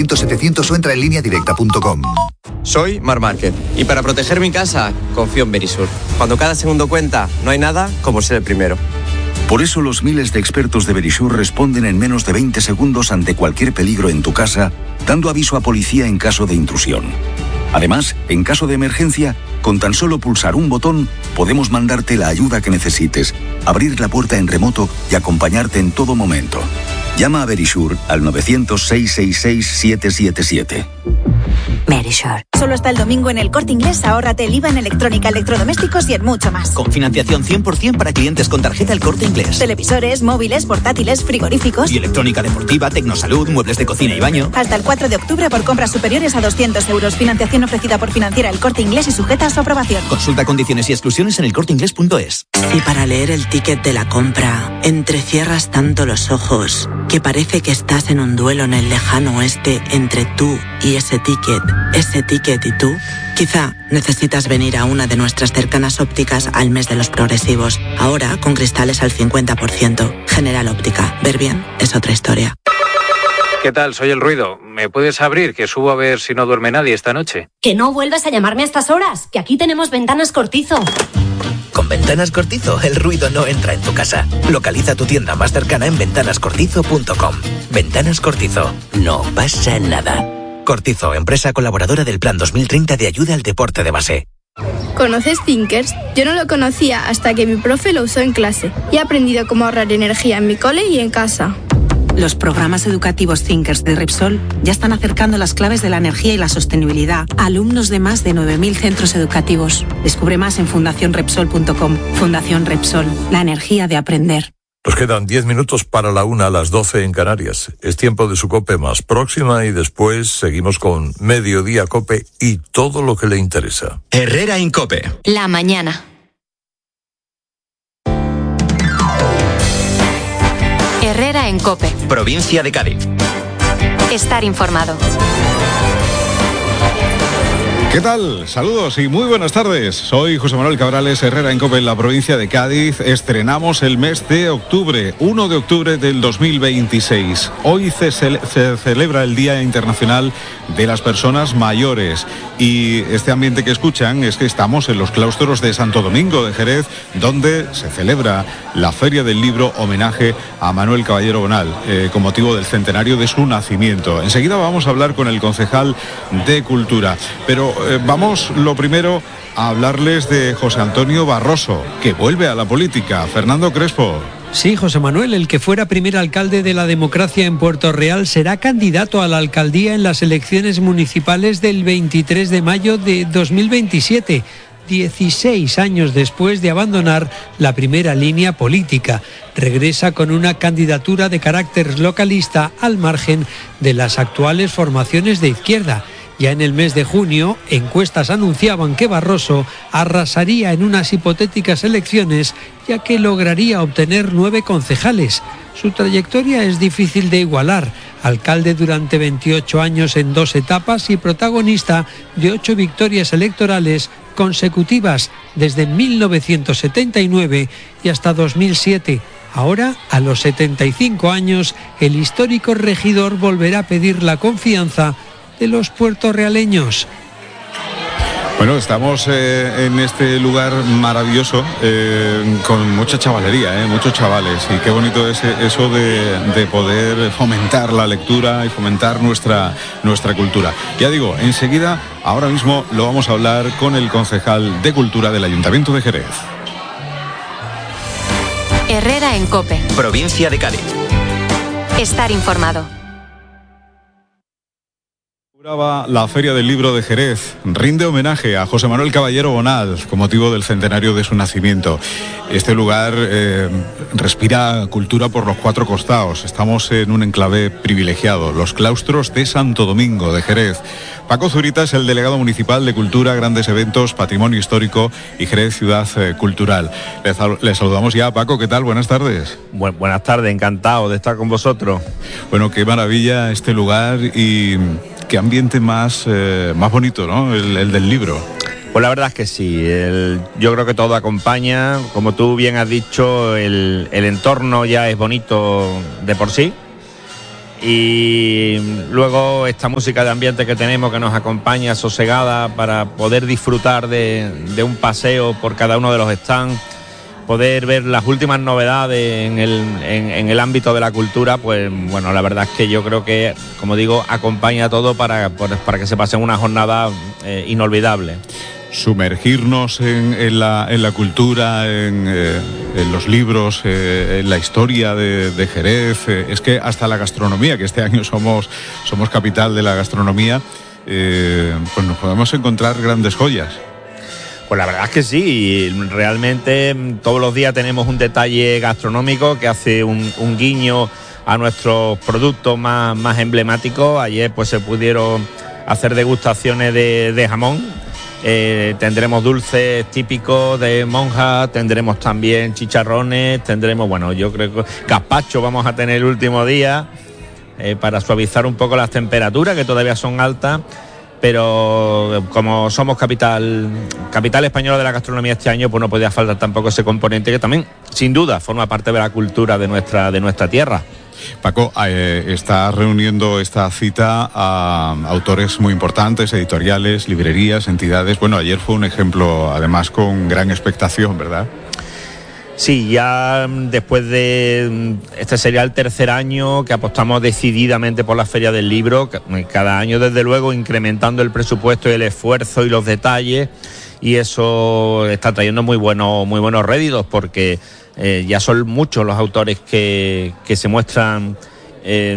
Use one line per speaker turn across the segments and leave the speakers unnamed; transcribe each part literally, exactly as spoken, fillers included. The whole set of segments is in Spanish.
ochocientos setecientos o entra en línea directa punto com.
Soy Mar Márquez y para proteger mi casa confío en Verisur. Cuando cada segundo cuenta, no hay nada como ser el primero.
Por eso los miles de expertos de Verisur responden en menos de veinte segundos ante cualquier peligro en tu casa, dando aviso a policía en caso de intrusión. Además, en caso de emergencia, con tan solo pulsar un botón, podemos mandarte la ayuda que necesites, abrir la puerta en remoto y acompañarte en todo momento. Llama a Verisur al novecientos, seiscientos sesenta y seis, siete siete siete.
Verisur. Solo hasta el domingo en El Corte Inglés, ahórrate el I V A en electrónica, electrodomésticos y en mucho más.
Con financiación cien por ciento para clientes con tarjeta El Corte Inglés.
Televisores, móviles, portátiles, frigoríficos.
Y electrónica deportiva, tecnosalud, muebles de cocina y baño.
Hasta el cuatro de octubre por compras superiores a doscientos euros. Financiación ofrecida por Financiera El Corte Inglés y sujeta a su aprobación.
Consulta condiciones y exclusiones en elcorteinglés punto es.
Y para leer el ticket de la compra, entrecierras tanto los ojos que parece que estás en un duelo en el lejano oeste entre tú y ese ticket, ese ticket y tú. Quizá necesitas venir a una de nuestras cercanas ópticas al mes de los progresivos. Ahora con cristales al cincuenta por ciento. General Óptica. Ver bien es otra historia.
¿Qué tal? Soy El Ruido. ¿Me puedes abrir? Que subo a ver si no duerme nadie esta noche.
Que no vuelvas a llamarme a estas horas, que aquí tenemos Ventanas Cortizo.
Con Ventanas Cortizo, el ruido no entra en tu casa. Localiza tu tienda más cercana en ventanas cortizo punto com. Ventanas Cortizo. No pasa nada. Cortizo, empresa colaboradora del Plan dos mil treinta de ayuda al deporte de base.
¿Conoces Thinkers? Yo no lo conocía hasta que mi profe lo usó en clase. Y he aprendido cómo ahorrar energía en mi cole y en casa.
Los programas educativos Thinkers de Repsol ya están acercando las claves de la energía y la sostenibilidad a alumnos de más de nueve mil centros educativos. Descubre más en fundación repsol punto com. Fundación Repsol, la energía de aprender.
Nos quedan diez minutos para la una, a las doce en Canarias. Es tiempo de su COPE más próxima y después seguimos con Mediodía COPE y todo lo que le interesa.
Herrera en COPE.
La mañana. Herrera en COPE.
Provincia de Cádiz.
Estar informado.
¿Qué tal? Saludos y muy buenas tardes. Soy José Manuel Cabrales, Herrera en COPE en la provincia de Cádiz. Estrenamos el mes de octubre, primero de octubre del dos mil veintiséis. Hoy se, ce- se celebra el Día Internacional de las Personas Mayores. Y este ambiente que escuchan es que estamos en los claustros de Santo Domingo de Jerez, donde se celebra la Feria del Libro homenaje a Manuel Caballero Bonal, eh, con motivo del centenario de su nacimiento. Enseguida vamos a hablar con el concejal de Cultura. Pero eh, vamos lo primero a hablarles de José Antonio Barroso, que vuelve a la política. Fernando Crespo.
Sí, José Manuel, el que fuera primer alcalde de la democracia en Puerto Real, será candidato a la alcaldía en las elecciones municipales del veintitrés de mayo de dos mil veintisiete, dieciséis años después de abandonar la primera línea política. Regresa con una candidatura de carácter localista al margen de las actuales formaciones de izquierda. Ya en el mes de junio, encuestas anunciaban que Barroso arrasaría en unas hipotéticas elecciones, ya que lograría obtener nueve concejales. Su trayectoria es difícil de igualar. Alcalde durante veintiocho años en dos etapas y protagonista de ocho victorias electorales consecutivas desde mil novecientos setenta y nueve y hasta dos mil siete. Ahora, a los setenta y cinco años, el histórico regidor volverá a pedir la confianza de los puertorrealeños.
Bueno, estamos eh, en este lugar maravilloso, eh, con mucha chavalería, eh, muchos chavales, y qué bonito es eso de, de poder fomentar la lectura y fomentar nuestra, nuestra cultura. Ya digo, enseguida, ahora mismo lo vamos a hablar con el concejal de Cultura del Ayuntamiento de Jerez.
Herrera en COPE.
Provincia de Cádiz.
Estar informado.
La Feria del Libro de Jerez rinde homenaje a José Manuel Caballero Bonal con motivo del centenario de su nacimiento. Este lugar eh, respira cultura por los cuatro costados. Estamos en un enclave privilegiado, los claustros de Santo Domingo de Jerez. Paco Zurita es el delegado municipal de Cultura, Grandes Eventos, Patrimonio Histórico y Jerez Ciudad eh, Cultural. Le, sal- le saludamos ya, Paco. ¿Qué tal? Buenas tardes.
Bu- buenas tardes, encantado de estar con vosotros.
Bueno, qué maravilla este lugar y qué ambiente más, eh, más bonito, ¿no? El, el del libro.
Pues la verdad es que sí, el, yo creo que todo acompaña, como tú bien has dicho, el, el entorno ya es bonito de por sí y luego esta música de ambiente que tenemos que nos acompaña sosegada para poder disfrutar de, de un paseo por cada uno de los stands, poder ver las últimas novedades en el, en, en el ámbito de la cultura, pues bueno, la verdad es que yo creo que, como digo, acompaña todo para, para que se pasen una jornada eh, inolvidable.
Sumergirnos en, en, la, en la cultura, en, eh, en los libros, eh, en la historia de, de Jerez, eh, es que hasta la gastronomía, que este año somos, somos capital de la gastronomía, eh, pues nos podemos encontrar grandes joyas.
Pues la verdad es que sí, realmente todos los días tenemos un detalle gastronómico que hace un, un guiño a nuestros productos más, más emblemáticos. Ayer pues se pudieron hacer degustaciones de, de jamón. Eh, tendremos dulces típicos de Monja, tendremos también chicharrones, tendremos, bueno, yo creo que gazpacho vamos a tener el último día eh, para suavizar un poco las temperaturas que todavía son altas, pero como somos capital capital española de la gastronomía este año, pues no podía faltar tampoco ese componente que también, sin duda, forma parte de la cultura de nuestra, de nuestra tierra.
Paco, eh, está reuniendo esta cita a autores muy importantes, editoriales, librerías, entidades. Bueno, ayer fue un ejemplo, además, con gran expectación, ¿verdad?
Sí, ya después de... Este sería el tercer año que apostamos decididamente por la Feria del Libro, cada año, desde luego, incrementando el presupuesto y el esfuerzo y los detalles, y eso está trayendo muy buenos, muy buenos réditos, porque Eh, ya son muchos los autores que, que se muestran eh,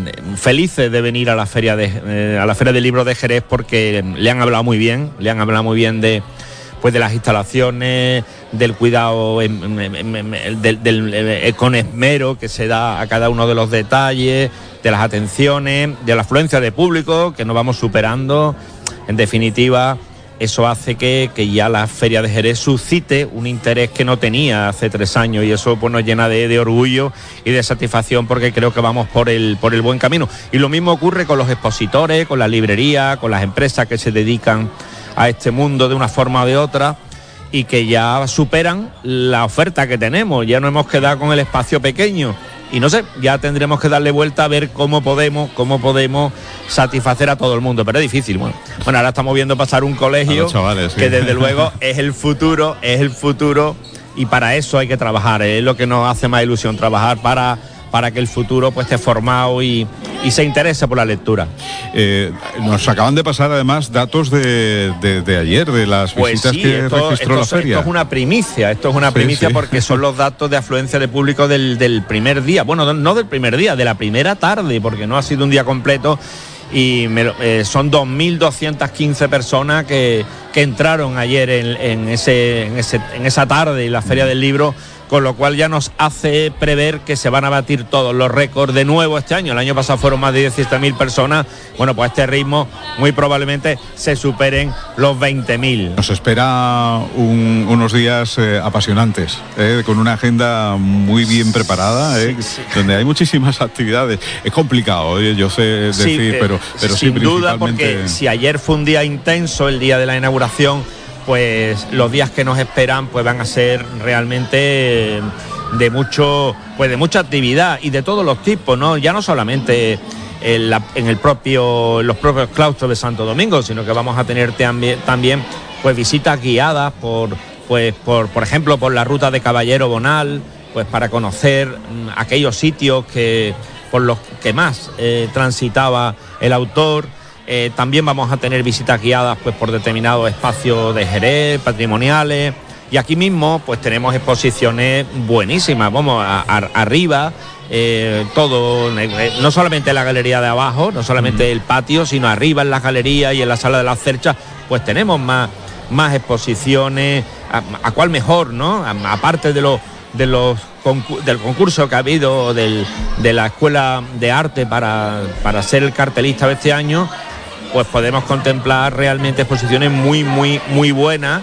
felices de venir a la feria de eh, a la feria del libro de Jerez, porque le han hablado muy bien, le han hablado muy bien de pues de las instalaciones, del cuidado eh, eh, del, del eh, con esmero que se da a cada uno de los detalles, de las atenciones, de la afluencia de público que nos vamos superando. En definitiva, eso hace que, que ya la Feria de Jerez suscite un interés que no tenía hace tres años, y eso pues nos llena de, de orgullo y de satisfacción, porque creo que vamos por el, por el buen camino. Y lo mismo ocurre con los expositores, con la librería, con las empresas que se dedican a este mundo de una forma o de otra, y que ya superan la oferta que tenemos. Ya no hemos quedado con el espacio pequeño. Y no sé, ya tendremos que darle vuelta a ver cómo podemos, cómo podemos satisfacer a todo el mundo, pero es difícil. Bueno, bueno ahora estamos viendo pasar un colegio chavales, sí. que desde luego es el futuro, es el futuro, y para eso hay que trabajar. Es lo que nos hace más ilusión, trabajar para, para que el futuro pues esté formado y, y se interese por la lectura.
Eh, nos acaban de pasar además datos de, de, de ayer, de las
pues
visitas
sí,
que
esto,
registró
esto,
la feria.
Esto es una primicia, esto es una primicia sí, sí. porque son los datos de afluencia de público del, del primer día. Bueno, no del primer día, de la primera tarde, porque no ha sido un día completo, y me, eh, son dos mil doscientas quince personas que, que entraron ayer en, en, ese, en, ese, en esa tarde en la Feria del Libro, con lo cual ya nos hace prever que se van a batir todos los récords de nuevo este año. El año pasado fueron más de diecisiete mil personas. Bueno, pues a este ritmo muy probablemente se superen los veinte mil.
Nos espera un, unos días eh, apasionantes, eh, con una agenda muy bien preparada, eh, sí, sí. donde hay muchísimas actividades. Es complicado, eh, yo sé decir, sí, eh, pero, pero
sin
sí,
duda,
principalmente...
porque si ayer fue un día intenso, el día de la inauguración, pues los días que nos esperan pues van a ser realmente de mucho, pues de mucha actividad y de todos los tipos, ¿no? Ya no solamente en, la, en el propio, los propios claustros de Santo Domingo, sino que vamos a tener también, también pues visitas guiadas por, pues por, por ejemplo, por la ruta de Caballero Bonal, pues para conocer mmm, aquellos sitios que por los que más eh, transitaba el autor. Eh, también vamos a tener visitas guiadas pues por determinados espacios de Jerez, patrimoniales, y aquí mismo pues tenemos exposiciones buenísimas. Vamos a, a, arriba, eh, todo, eh, no solamente en la galería de abajo, no solamente mm. el patio, sino arriba en la galería y en la sala de las cerchas, pues tenemos más, más exposiciones. A, a cuál mejor, ¿no? A, aparte de los de los del concurso que ha habido del, de la Escuela de Arte para, para ser el cartelista de este año, pues podemos contemplar realmente exposiciones muy, muy, muy buenas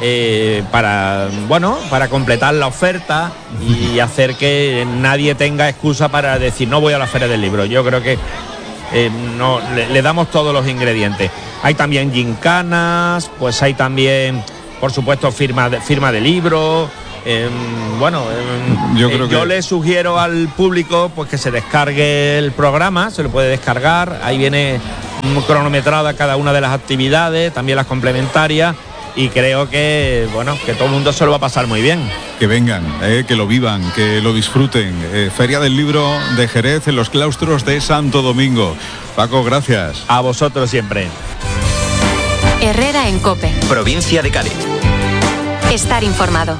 eh, para, bueno, para completar la oferta y hacer que nadie tenga excusa para decir no voy a la Feria del Libro. Yo creo que eh, no, le, le damos todos los ingredientes. Hay también gincanas, pues hay también, por supuesto, firma de, firma de libros, Eh, bueno, eh,
yo, creo
eh, yo
que...
le sugiero al público pues que se descargue el programa, se lo puede descargar, ahí viene cronometrada cada una de las actividades, también las complementarias, y creo que bueno, que todo el mundo se lo va a pasar muy bien.
Que vengan, eh, que lo vivan, que lo disfruten. Eh, Feria del Libro de Jerez en los claustros de Santo Domingo. Paco, gracias.
A vosotros siempre.
Herrera en COPE.
Provincia de Cádiz.
Estar informado.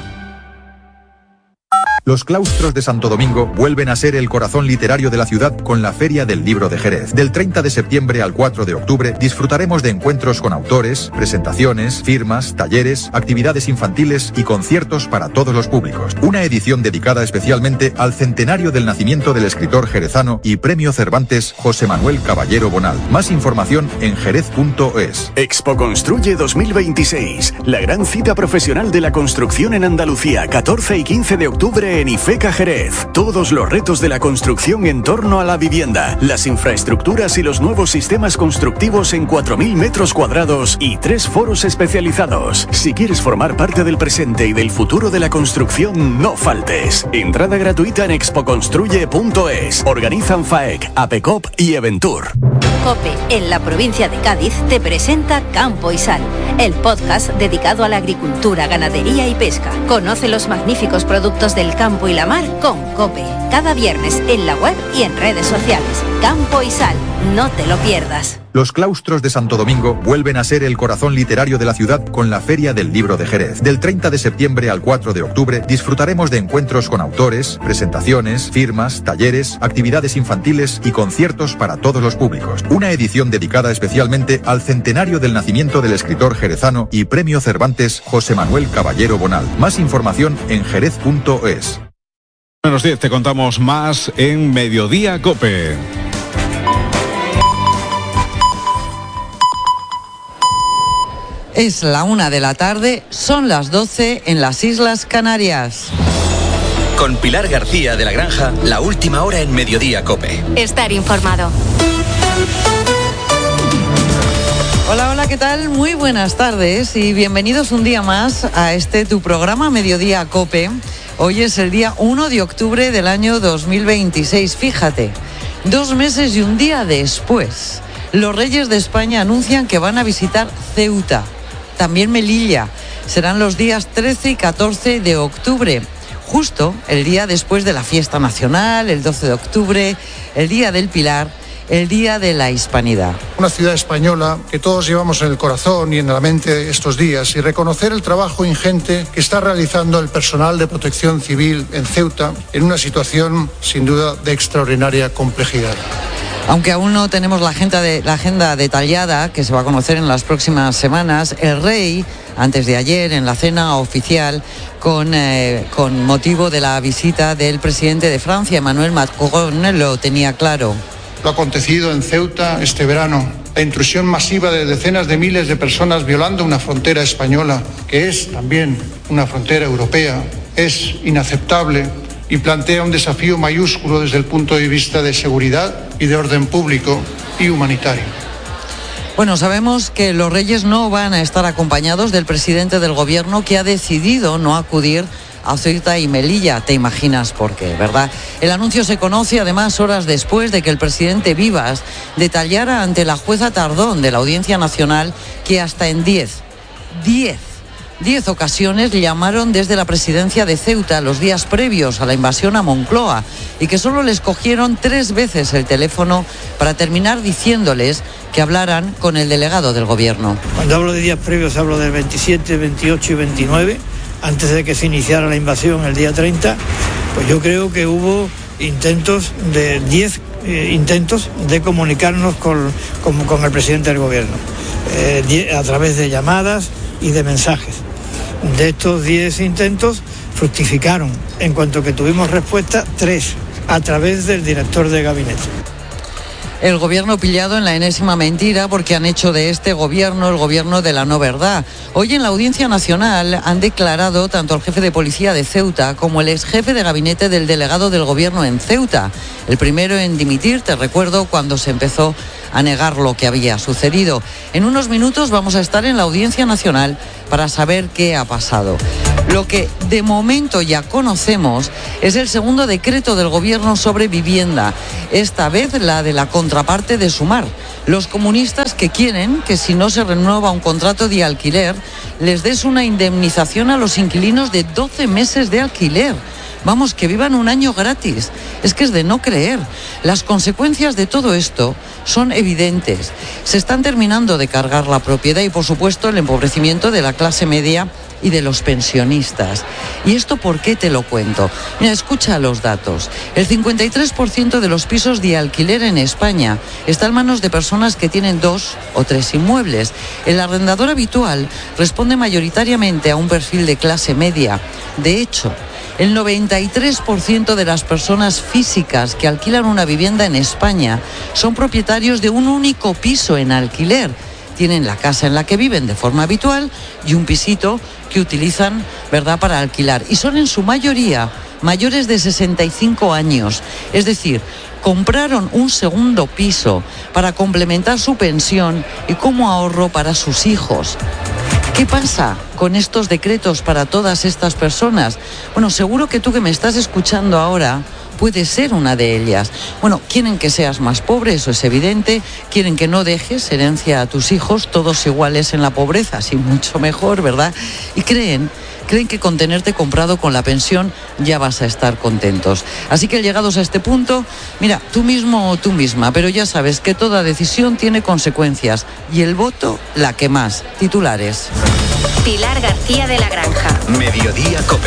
Los claustros de Santo Domingo vuelven a ser el corazón literario de la ciudad con la Feria del Libro de Jerez. Del treinta de septiembre al cuatro de octubre disfrutaremos de encuentros con autores, presentaciones, firmas, talleres, actividades infantiles y conciertos para todos los públicos. Una edición dedicada especialmente al centenario del nacimiento del escritor jerezano y Premio Cervantes José Manuel Caballero Bonal. Más información en jerez punto es.
Expo Construye dos mil veintiséis, la gran cita profesional de la construcción en Andalucía, catorce y quince de octubre en IFECA Jerez. Todos los retos de la construcción en torno a la vivienda, las infraestructuras y los nuevos sistemas constructivos en cuatro mil metros cuadrados y tres foros especializados. Si quieres formar parte del presente y del futuro de la construcción, no faltes. Entrada gratuita en expo construye punto es. Organizan FAEC, APECOP y Eventur.
COPE, en la provincia de Cádiz, te presenta Campo y Sal, el podcast dedicado a la agricultura, ganadería y pesca. Conoce los magníficos productos del campo y la mar con COPE. Cada viernes en la web y en redes sociales. Campo y Sal, no te lo pierdas.
Los claustros de Santo Domingo vuelven a ser el corazón literario de la ciudad con la Feria del Libro de Jerez. Del treinta de septiembre al cuatro de octubre disfrutaremos de encuentros con autores, presentaciones, firmas, talleres, actividades infantiles y conciertos para todos los públicos. Una edición dedicada especialmente al centenario del nacimiento del escritor jerezano y Premio Cervantes José Manuel Caballero Bonal. Más información en jerez punto es.
Menos diez, te contamos más en Mediodía COPE.
Es la una de la tarde, son las doce en las Islas Canarias.
Con Pilar García de la Granja, la última hora en Mediodía COPE.
Estar informado.
Hola, hola, ¿qué tal? Muy buenas tardes y bienvenidos un día más a este tu programa Mediodía COPE. Hoy es el día uno de octubre del año dos mil veintiséis. Fíjate, dos meses y un día después, los Reyes de España anuncian que van a visitar Ceuta, también Melilla. Serán los días trece y catorce de octubre, justo el día después de la fiesta nacional, el doce de octubre, el Día del Pilar, el Día de la Hispanidad.
Una ciudad española que todos llevamos en el corazón y en la mente estos días, y reconocer el trabajo ingente que está realizando el personal de protección civil en Ceuta en una situación sin duda de extraordinaria complejidad.
Aunque aún no tenemos la agenda, de, la agenda detallada, que se va a conocer en las próximas semanas, el rey, antes de ayer, en la cena oficial, con, eh, con motivo de la visita del presidente de Francia, Emmanuel Macron, lo tenía claro.
Lo acontecido en Ceuta este verano, la intrusión masiva de decenas de miles de personas violando una frontera española, que es también una frontera europea, es inaceptable y plantea un desafío mayúsculo desde el punto de vista de seguridad y de orden público y humanitario.
Bueno, sabemos que los Reyes no van a estar acompañados del presidente del gobierno, que ha decidido no acudir a Ceuta y Melilla. Te imaginas por qué, ¿verdad? El anuncio se conoce además horas después de que el presidente Vivas detallara ante la jueza Tardón de la Audiencia Nacional que hasta en diez, diez, diez ocasiones llamaron desde la presidencia de Ceuta los días previos a la invasión a Moncloa y que solo les cogieron tres veces el teléfono para terminar diciéndoles que hablaran con el delegado del gobierno.
Cuando hablo de días previos hablo del veintisiete, veintiocho y veintinueve, antes de que se iniciara la invasión el día treinta, pues yo creo que hubo intentos de diez eh, intentos de comunicarnos con, con, con el presidente del gobierno, eh, die, a través de llamadas y de mensajes. De estos diez intentos fructificaron, en cuanto que tuvimos respuesta, tres, a través del director de gabinete.
El gobierno pillado en la enésima mentira, porque han hecho de este gobierno el gobierno de la no verdad. Hoy en la Audiencia Nacional han declarado tanto el jefe de policía de Ceuta como el ex jefe de gabinete del delegado del gobierno en Ceuta. El primero en dimitir, te recuerdo, cuando se empezó a negar lo que había sucedido. En unos minutos vamos a estar en la Audiencia Nacional para saber qué ha pasado. Lo que de momento ya conocemos es el segundo decreto del gobierno sobre vivienda, esta vez la de la contraparte de Sumar. Los comunistas que quieren que si no se renueva un contrato de alquiler, les des una indemnización a los inquilinos de doce meses de alquiler. Vamos, que vivan un año gratis. Es que es de no creer. Las consecuencias de todo esto son evidentes. Se están terminando de cargar la propiedad y, por supuesto, el empobrecimiento de la clase media y de los pensionistas. ¿Y esto por qué te lo cuento? Mira, escucha los datos. El cincuenta y tres por ciento de los pisos de alquiler en España está en manos de personas que tienen dos o tres inmuebles. El arrendador habitual responde mayoritariamente a un perfil de clase media. De hecho, el noventa y tres por ciento de las personas físicas que alquilan una vivienda en España son propietarios de un único piso en alquiler. Tienen la casa en la que viven de forma habitual y un pisito que utilizan, ¿verdad?, para alquilar. Y son en su mayoría mayores de sesenta y cinco años. Es decir, compraron un segundo piso para complementar su pensión y como ahorro para sus hijos. ¿Qué pasa con estos decretos para todas estas personas? Bueno, seguro que tú que me estás escuchando ahora puedes ser una de ellas. Bueno, quieren que seas más pobre, eso es evidente. Quieren que no dejes herencia a tus hijos, todos iguales en la pobreza, así mucho mejor, ¿verdad? Y creen... Creen que con tenerte comprado con la pensión ya vas a estar contentos. Así que llegados a este punto, mira, tú mismo o tú misma, pero ya sabes que toda decisión tiene consecuencias y el voto la que más. Titulares.
Pilar García de la Granja.
Mediodía COPE.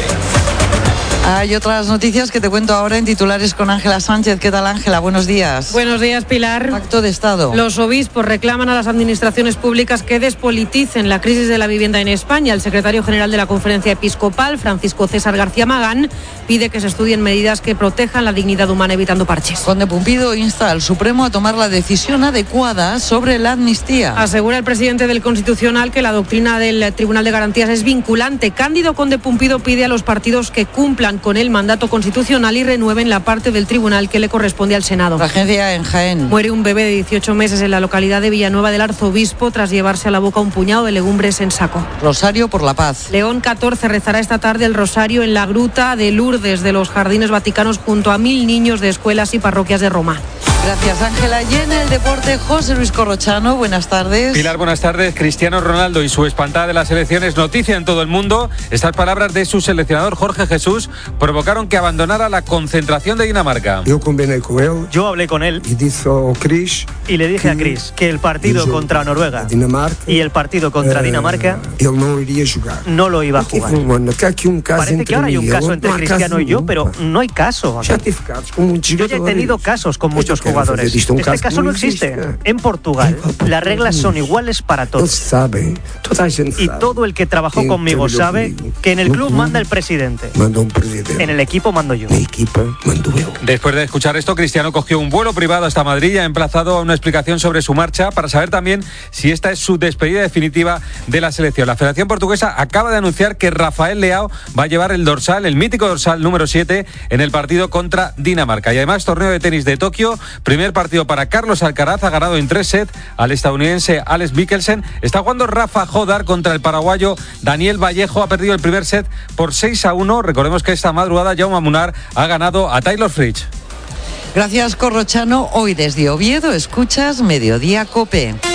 Hay otras noticias que te cuento ahora en titulares con Ángela Sánchez. ¿Qué tal, Ángela? Buenos días.
Buenos días, Pilar.
Pacto de Estado.
Los obispos reclaman a las administraciones públicas que despoliticen la crisis de la vivienda en España. El secretario general de la Conferencia Episcopal, Francisco César García Magán, pide que se estudien medidas que protejan la dignidad humana evitando parches.
Conde Pumpido insta al Supremo a tomar la decisión adecuada sobre la amnistía.
Asegura el presidente del Constitucional que la doctrina del Tribunal de Garantías es vinculante. Cándido Conde Pumpido pide a los partidos que cumplan con el mandato constitucional y renueven la parte del tribunal que le corresponde al Senado.
Tragedia en Jaén.
Muere un bebé de dieciocho meses en la localidad de Villanueva del Arzobispo tras llevarse a la boca un puñado de legumbres en saco.
Rosario por la paz.
León catorce rezará esta tarde el rosario en la gruta de Lourdes de los Jardines Vaticanos junto a mil niños de escuelas y parroquias de Roma.
Gracias, Ángela. Y en el deporte, José Luis Corrochano, buenas tardes.
Pilar, buenas tardes. Cristiano Ronaldo y su espantada de las elecciones, noticia en todo el mundo. Estas palabras de su seleccionador Jorge Jesús provocaron que abandonara la concentración de Dinamarca.
Yo convené con él.
Yo hablé con él.
Y, dijo Chris
y le dije a Chris que el partido contra Noruega
Dinamarca,
y el partido contra eh, Dinamarca
él no iría a jugar.
No lo iba a jugar.
Bueno, que aquí un caso
Parece que ahora hay un caso entre no Cristiano y yo, pero no hay caso.
Ya
yo ya he tenido casos con muchos jugadores. Este caso no existe. En Portugal, las reglas son iguales para todos. Y todo el que trabajó conmigo sabe que en el club manda el presidente. En el equipo mando yo.
Después de escuchar esto, Cristiano cogió un vuelo privado hasta Madrid y ha emplazado a una explicación sobre su marcha para saber también si esta es su despedida definitiva de la selección. La Federación Portuguesa acaba de anunciar que Rafael Leao va a llevar el dorsal, el mítico dorsal número siete, en el partido contra Dinamarca. Y además, torneo de tenis de Tokio, primer partido para Carlos Alcaraz, ha ganado en tres sets al estadounidense Alex Mikkelsen. Está jugando Rafa Jodar contra el paraguayo Daniel Vallejo, ha perdido el primer set por seis a uno. Recordemos que esta madrugada Jaume Munar ha ganado a Taylor Fritz.
Gracias, Corrochano. Hoy desde Oviedo escuchas Mediodía COPE.